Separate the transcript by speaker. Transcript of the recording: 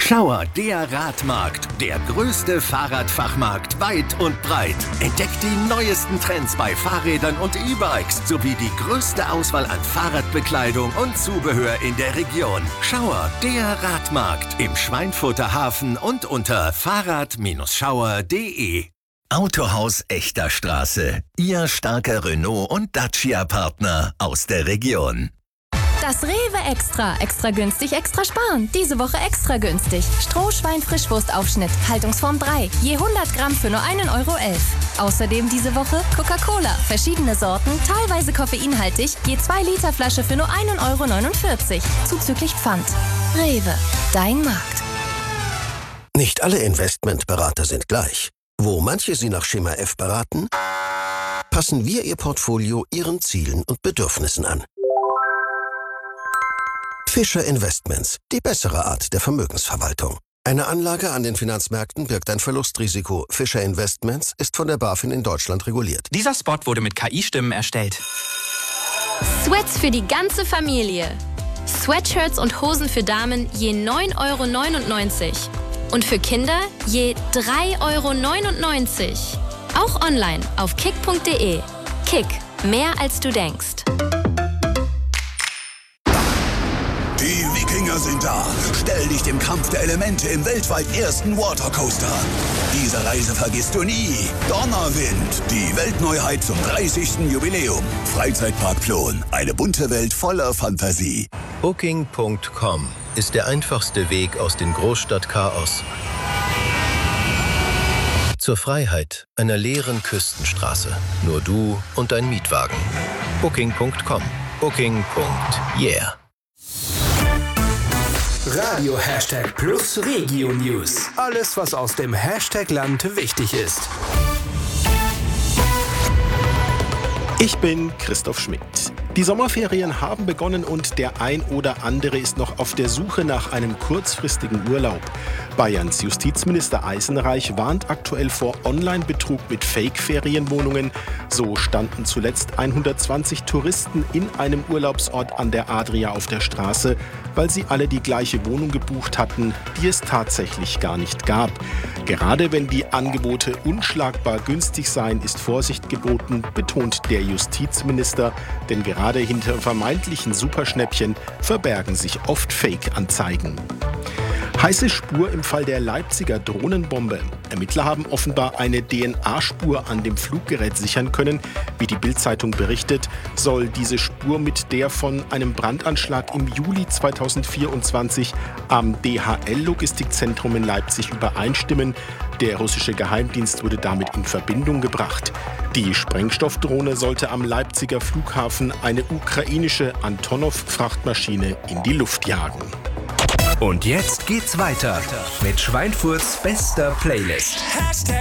Speaker 1: Schauer, der Radmarkt, der größte Fahrradfachmarkt weit und breit. Entdeckt die neuesten Trends bei Fahrrädern und E-Bikes sowie die größte Auswahl an Fahrradbekleidung und Zubehör in der Region. Schauer, der Radmarkt im Schweinfurter Hafen und unter fahrrad-schauer.de. Autohaus Echter Straße. Ihr starker Renault- und Dacia-Partner aus der Region.
Speaker 2: Das Rewe Extra. Extra günstig, extra sparen. Diese Woche extra günstig. Strohschwein-Frischwurstaufschnitt. Haltungsform 3. Je 100 Gramm für nur 1,11 Euro. Außerdem diese Woche Coca-Cola. Verschiedene Sorten, teilweise koffeinhaltig. Je 2 Liter Flasche für nur 1,49 Euro. Zuzüglich Pfand. Rewe. Dein Markt.
Speaker 3: Nicht alle Investmentberater sind gleich. Wo manche Sie nach Schema F beraten, passen wir Ihr Portfolio Ihren Zielen und Bedürfnissen an. Fischer Investments, die bessere Art der Vermögensverwaltung. Eine Anlage an den Finanzmärkten birgt ein Verlustrisiko. Fischer Investments ist von der BaFin in Deutschland reguliert.
Speaker 4: Dieser Spot wurde mit KI-Stimmen erstellt.
Speaker 2: Sweats für die ganze Familie. Sweatshirts und Hosen für Damen je 9,99 Euro. Und für Kinder je 3,99 Euro. Auch online auf kick.de. Kick, mehr als du denkst.
Speaker 5: Die Wikinger sind da. Stell dich dem Kampf der Elemente im weltweit ersten Watercoaster. Diese Reise vergisst du nie. Donnerwind, die Weltneuheit zum 30. Jubiläum. Freizeitpark Plon, eine bunte Welt voller Fantasie.
Speaker 6: Booking.com ist der einfachste Weg aus dem Großstadtchaos zur Freiheit einer leeren Küstenstraße. Nur du und dein Mietwagen. Booking.com. Booking.yeah.
Speaker 7: Radio Hashtag Plus Regio News. Alles, was aus dem Hashtag-Land wichtig ist.
Speaker 8: Ich bin Christoph Schmidt. Die Sommerferien haben begonnen und der ein oder andere ist noch auf der Suche nach einem kurzfristigen Urlaub. Bayerns Justizminister Eisenreich warnt aktuell vor Online-Betrug mit Fake-Ferienwohnungen. So standen zuletzt 120 Touristen in einem Urlaubsort an der Adria auf der Straße, weil sie alle die gleiche Wohnung gebucht hatten, die es tatsächlich gar nicht gab. Gerade wenn die Angebote unschlagbar günstig seien, ist Vorsicht geboten, betont der Justizminister, denn gerade hinter vermeintlichen Superschnäppchen verbergen sich oft Fake-Anzeigen. Heiße Spur im Fall der Leipziger Drohnenbombe. Ermittler haben offenbar eine DNA-Spur an dem Fluggerät sichern können. Wie die Bild-Zeitung berichtet, soll diese Spur mit der von einem Brandanschlag im Juli 2024 am DHL-Logistikzentrum in Leipzig übereinstimmen. Der russische Geheimdienst wurde damit in Verbindung gebracht. Die Sprengstoffdrohne sollte am Leipziger Flughafen eine ukrainische Antonov-Frachtmaschine in die Luft jagen.
Speaker 1: Und jetzt geht's weiter mit Schweinfurts bester Playlist.